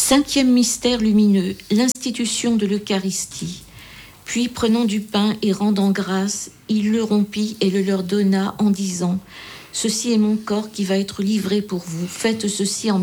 5e mystère lumineux, l'institution de l'Eucharistie. Puis, prenant du pain et rendant grâce, il le rompit et le leur donna en disant : « Ceci est mon corps qui va être livré pour vous. Faites ceci en